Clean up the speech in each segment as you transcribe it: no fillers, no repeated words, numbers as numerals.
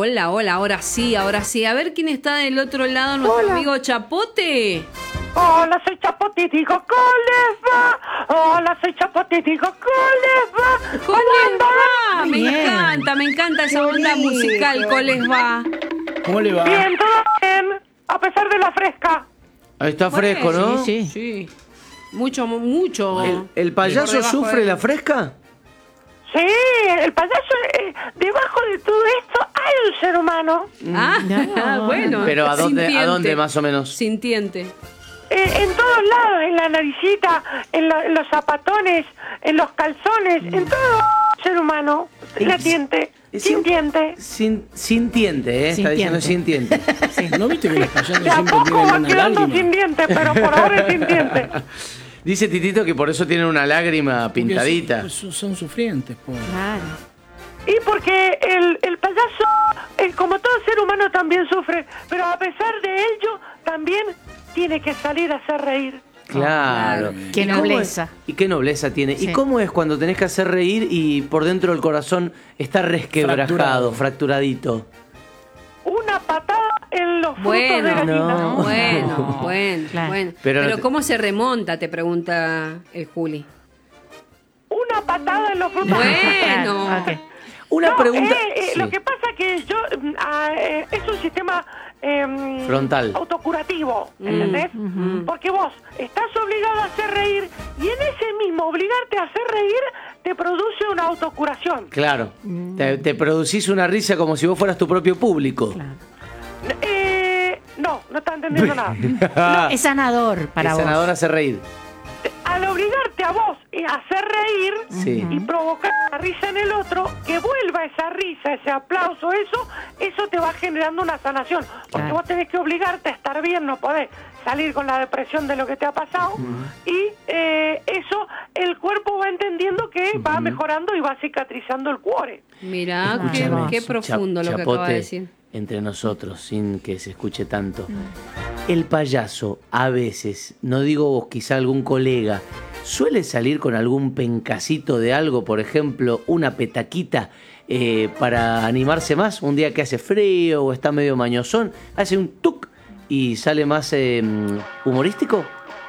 Hola, ahora sí. A ver quién está del otro lado, nuestro amigo Chapote. Hola, soy Chapote y digo, ¿cómo les va? Hola, soy Chapote y digo, ¿cómo les va? ¿Cómo les va? Me encanta esa onda musical. ¿Cómo les va? ¿Cómo le va? Bien, todo bien, a pesar de la fresca. Ahí está fresco, ¿no? Sí. Mucho. ¿El payaso sufre la fresca? Sí, el payaso, debajo de todo esto hay un ser humano. Bueno. Pero ¿a sintiente. dónde más o menos? Sintiente. En todos lados, en la naricita, en los zapatones, en los calzones, en todo ser humano, latiente, sintiente. Sintiente, está diciendo sintiente. ¿No viste que los payasos De a siempre poco va tienen una quedando lágrima? sin dientes, pero por ahora es sin dientes. Dice Titito que por eso tienen una lágrima pintadita. Porque son sufrientes, pobre. Claro. Y porque el payaso, como todo ser humano, también sufre, pero a pesar de ello, también tiene que salir a hacer reír. Claro. Qué ¿Y cómo nobleza. ¿Y qué nobleza tiene? Sí. ¿Y cómo es cuando tenés que hacer reír y por dentro del corazón está resquebrajado, fracturadito? Una patada en los frutos de Bueno, gallina. bueno. Claro. Pero ¿cómo se remonta? Te pregunta el Juli. Una patada en los frutos de gallina. Bueno. Ok. Una pregunta. Sí. Lo que pasa que es un sistema Frontal. autocurativo, ¿entendés? Porque vos estás obligado a hacer reír y en ese mismo obligarte a hacer reír te produce una autocuración. Claro. Te producís una risa como si vos fueras tu propio público. No está entendiendo nada. Es sanador para El vos. senador hace reír. Al obligarte a vos a hacer reír Sí. y provocar una risa en el otro, que vuelva esa risa, ese aplauso, eso te va generando una sanación. Porque Claro. vos tenés que obligarte a estar bien, no podés salir con la depresión de lo que te ha pasado. Y eso, el cuerpo va entendiendo que va mejorando y va cicatrizando el cuore. Mirá, Escúchame, qué profundo lo que acaba de decir. Entre nosotros, sin que se escuche tanto. El payaso, a veces, no digo vos, quizá algún colega, suele salir con algún pencacito de algo, por ejemplo, una petaquita para animarse más. Un día que hace frío o está medio mañosón, hace un tuc y sale más humorístico.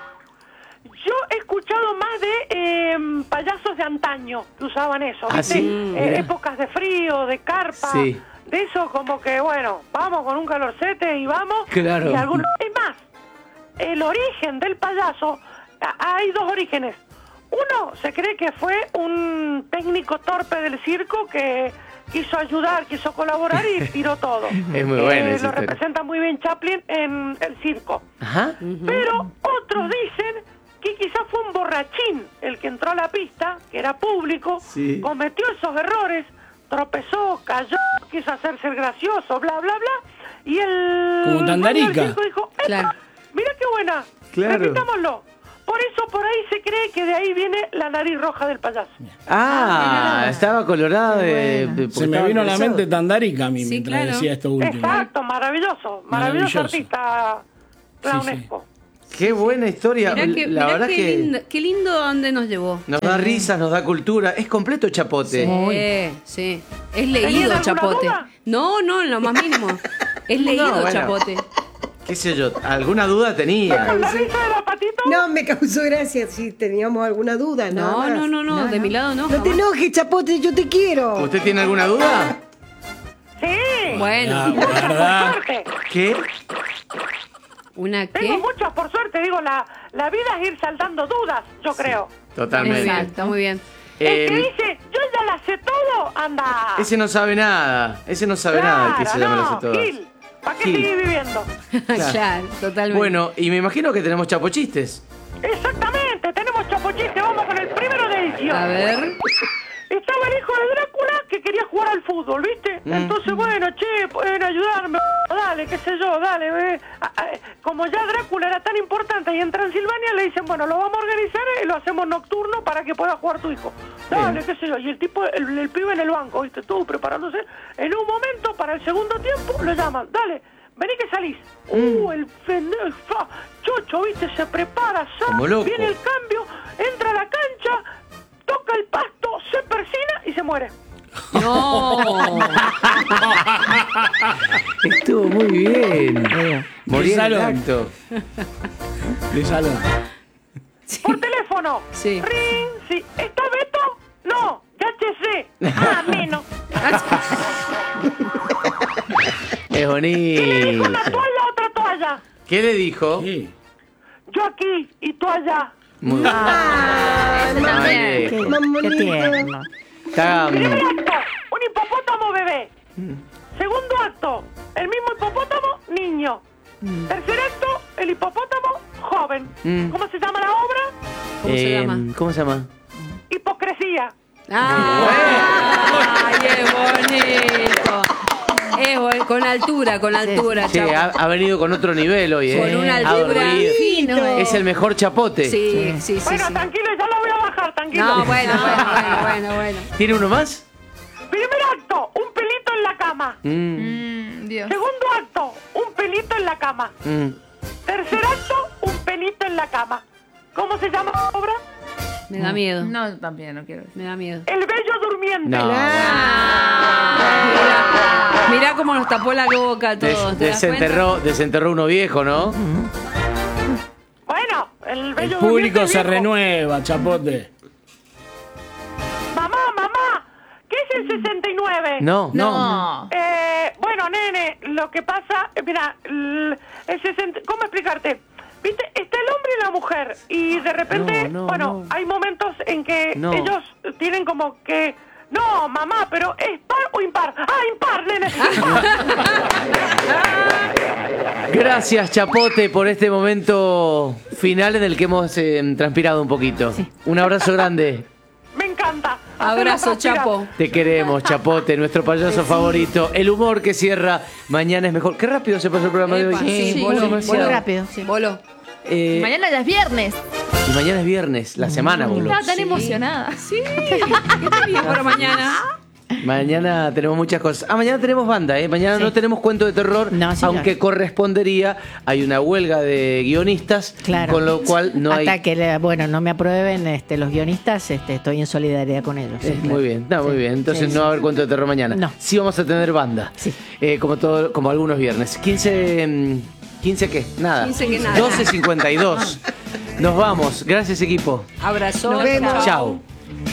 Yo he escuchado más de payasos de antaño que usaban eso, ¿Ah, ¿viste? sí? Mira. Épocas de frío, de carpa, Sí. de eso como que, bueno, vamos con un calorcete y vamos. Claro. Y algunos, es más, el origen del payaso, hay dos orígenes. Uno, se cree que fue un técnico torpe del circo que quiso ayudar, quiso colaborar y tiró todo. Es muy buena esa Lo historia. representa muy bien Chaplin en el circo. Ajá. Pero otros dicen que quizás fue un borrachín el que entró a la pista, que era público, Sí. cometió esos errores, tropezó, cayó, quiso hacerse el gracioso, bla, bla, bla, y el Como Tandarica. dueño del circo dijo, ¡epa! Claro. Mira qué buena, Claro. repitámoslo. Por eso, por ahí se cree que de ahí viene la nariz roja del payaso. Estaba colorada de... porque Se me estaba vino a la alcoholizado. mente Tandarica a mí Sí, mientras claro. decía esto último. Exacto, maravilloso Maravilloso. artista clownesco. Qué buena historia. La verdad qué que lindo, qué lindo a dónde nos llevó. nos da risas, nos da cultura. Es completo Chapote. Sí. Es ¿Tenía leído alguna Chapote. duda? No, en lo más mínimo. Es leído bueno. Chapote. ¿Qué sé yo? ¿Alguna duda tenía? ¿La risa de la patito? No, me causó gracia si teníamos alguna duda. No, nada más. no, de mi lado no. No te jamás. enojes, Chapote, yo te quiero. ¿Usted tiene alguna duda? Sí. Bueno, Muchas, por ¿Verdad? suerte. ¿Qué? ¿una Tengo qué? muchas, por suerte. Digo, la vida es ir saltando dudas, yo creo. Totalmente. Exacto, muy bien. El que Eh, dice, yo ya la sé todo, anda. ese no sabe nada. Ese no sabe nada el que se llama las todas. Gil, ¿para qué Gil. seguir viviendo? Claro, totalmente. Bueno, y me imagino que tenemos chapochistes. Exactamente, tenemos chapochiste, vamos con el primero de edición. A ver. Estaba el hijo de Drácula que quería jugar al fútbol, ¿viste? Entonces, bueno, che, pueden ayudarme, dale, qué sé yo, dale. Como ya Drácula era tan importante y en Transilvania le dicen, bueno, lo vamos a organizar y lo hacemos nocturno para que pueda jugar tu hijo. Dale, qué sé yo. Y el tipo, el pibe en el banco, ¿viste? Todo preparándose. En un momento, para el segundo tiempo, lo llaman, dale. Vení que salís. El Chocho, ¿viste? Se prepara, Como loco. viene el cambio, entra a la cancha, toca el pasto, se persina y se muere. No. Estuvo muy bien. Morí en el salón. acto. De salón. Por teléfono. Sí. Ring, sí. ¿Está Beto? No, ya te sé. Ah, menos. Es bonito. ¿Una toalla o otra toalla? ¿Qué le dijo? Sí. Yo aquí y tú allá. Muy bien. Ese también. Vale. Más Qué bonito. tierno. Está, Primer acto, un hipopótamo bebé. Segundo acto, el mismo hipopótamo niño. Tercer acto, el hipopótamo joven. ¿Cómo se llama la obra? ¿Cómo se llama? ¿Cómo se llama? Hipocresía. ¡Ay, es bonito! Con altura, Sí, Chapo. ha venido con otro nivel hoy, Con una Ha altura dormido. Fino, Es el mejor chapote. Sí, sí, sí. Bueno, sí. tranquilo, ya la voy a bajar, tranquilo. No, bueno. ¿Tiene uno más? Primer acto, un pelito en la cama. Dios. Segundo acto, un pelito en la cama. Tercer acto, un pelito en la cama. ¿Cómo se llama la obra? Me da miedo. No, también no quiero. Me da miedo. El bello durmiente. No. Mirá cómo nos tapó la boca a todos. ¿te das Desenterró uno viejo, ¿no? Bueno, el El bello público durmiente se viejo. renueva, Chapote. Mamá, ¿qué es el 69? No. No. Bueno, nene, lo que pasa, mira, el 60, ¿cómo explicarte? ¿Viste? Está el hombre y la mujer y de repente, No. hay momentos en que No. ellos tienen como que, no, mamá, pero ¿es par o impar? Ah, impar, nene. Gracias, Chapote, por este momento final en el que hemos transpirado un poquito. Un abrazo grande. Me encanta. Abrazo, Hacerlo transpirar. Chapo. Te queremos, Chapote, nuestro payaso favorito. El humor que cierra Mañana es mejor. Qué rápido se pasó el programa de hoy. Epa, sí, voló, demasiado. voló rápido. Sí. Voló. Mañana ya es viernes. Y mañana es viernes, la semana, boludo. Estaba tan emocionada. Sí. ¿Qué tenías para mañana? Mañana tenemos muchas cosas. Mañana tenemos banda, ¿eh? Mañana no tenemos cuento de terror, No, señor. aunque correspondería. Hay una huelga de guionistas, Claro. con lo cual no hay... Hasta que, no me aprueben los guionistas, estoy en solidaridad con ellos. Sí, claro. Muy bien, muy Sí, bien. Entonces sí, no va a sí. haber cuento de terror mañana. No. Sí vamos a tener banda. Sí. Como algunos viernes. 15 qué? Nada. 15 que nada. 12:52. Nos vamos. Gracias, equipo. Abrazo. Nos vemos. Chao.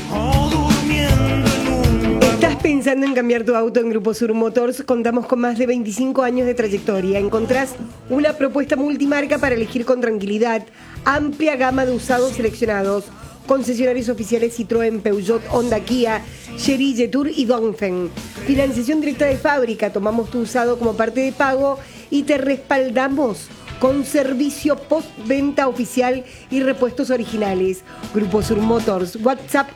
¿Estás pensando en cambiar tu auto en Grupo Sur Motors? Contamos con más de 25 años de trayectoria. Encontrás una propuesta multimarca para elegir con tranquilidad. Amplia gama de usados seleccionados. Concesionarios oficiales Citroën, Peugeot, Honda, Kia, Chery, Jetour y Dongfeng. Financiación directa de fábrica. Tomamos tu usado como parte de pago y te respaldamos con servicio postventa oficial y repuestos originales. Grupo Sur Motors, WhatsApp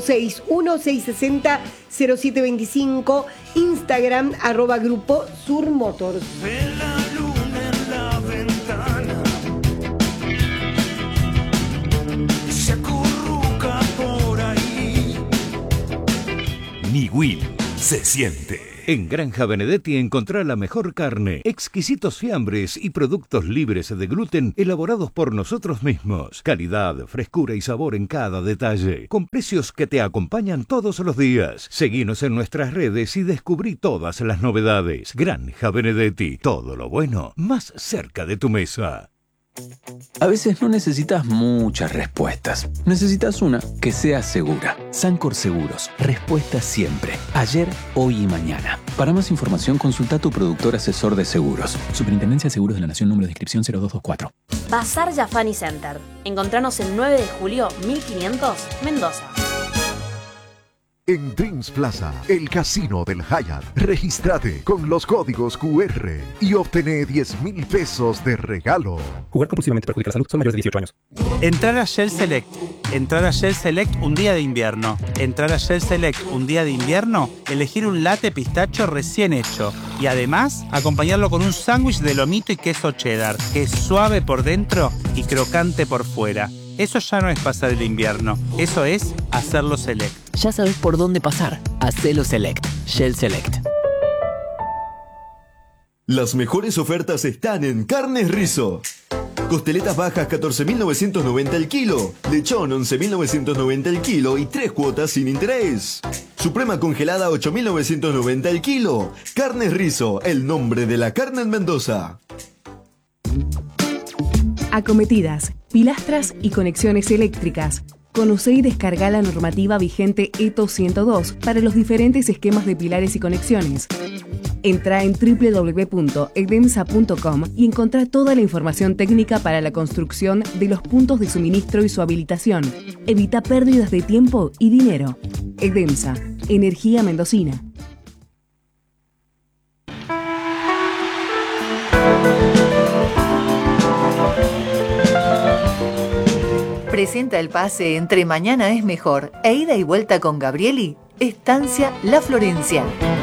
261-660-0725, Instagram @Grupo Sur Motors. Ni Will se siente. En Granja Benedetti encontrá la mejor carne, exquisitos fiambres y productos libres de gluten elaborados por nosotros mismos. Calidad, frescura y sabor en cada detalle, con precios que te acompañan todos los días. Seguinos en nuestras redes y descubrí todas las novedades. Granja Benedetti, todo lo bueno más cerca de tu mesa. A veces no necesitas muchas respuestas. Necesitas una que sea segura. Sancor Seguros. Respuesta siempre. Ayer, hoy y mañana. Para más información, consulta a tu productor asesor de seguros. Superintendencia de Seguros de la Nación, número de inscripción 0224. Bazar Jafani Center. Encontranos el 9 de julio, 1500, Mendoza. En Dreams Plaza, el casino del Hyatt. Regístrate con los códigos QR y obtené 10.000 pesos de regalo. Jugar compulsivamente perjudica la salud. Son mayores de 18 años. Entrar a Shell Select. Entrar a Shell Select un día de invierno. Entrar a Shell Select un día de invierno, elegir un latte pistacho recién hecho. Y además, acompañarlo con un sándwich de lomito y queso cheddar, que es suave por dentro y crocante por fuera. Eso ya no es pasar el invierno, eso es hacerlo Select. Ya sabes por dónde pasar. Hacelo Select. Shell Select. Las mejores ofertas están en Carnes Rizo. Costeletas bajas 14.990 el kilo. Lechón 11.990 el kilo y 3 cuotas sin interés. Suprema congelada 8.990 el kilo. Carnes Rizo, el nombre de la carne en Mendoza. Acometidas, pilastras y conexiones eléctricas. Conoce y descarga la normativa vigente ETO 102 para los diferentes esquemas de pilares y conexiones. Entra en www.edemsa.com y encontrá toda la información técnica para la construcción de los puntos de suministro y su habilitación. Evita pérdidas de tiempo y dinero. Edemsa, energía mendocina. Presenta el pase entre Mañana es Mejor e Ida y Vuelta con Gabrieli, Estancia La Florencia.